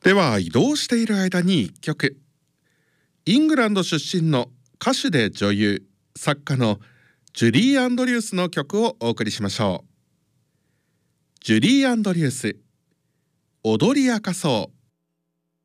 では移動している間に1曲、イングランド出身の歌手で女優作家のジュリー・アンドリュースの曲をお送りしましょう。ジュリー・アンドリュース、踊り明かそう。